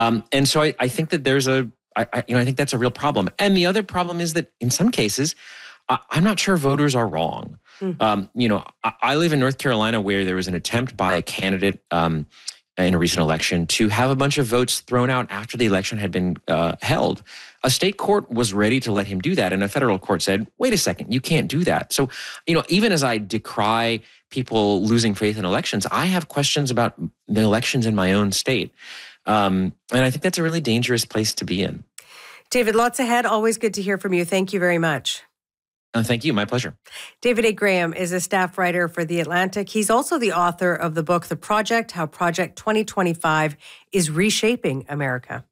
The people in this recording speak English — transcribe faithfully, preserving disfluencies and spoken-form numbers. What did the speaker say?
Um, and so I, I think that there's a, I, I, you know, I think that's a real problem. And the other problem is that in some cases, I, I'm not sure voters are wrong. Mm. Um, you know, I, I live in North Carolina where there was an attempt by a candidate um, in a recent election to have a bunch of votes thrown out after the election had been uh, held. A state court was ready to let him do that, and a federal court said, wait a second, you can't do that. So, you know, even as I decry people losing faith in elections, I have questions about the elections in my own state. Um, and I think that's a really dangerous place to be in. David, lots ahead. Always good to hear from you. Thank you very much. Uh, thank you. My pleasure. David A. Graham is a staff writer for The Atlantic. He's also the author of the book, The Project, How Project twenty twenty-five is Reshaping America.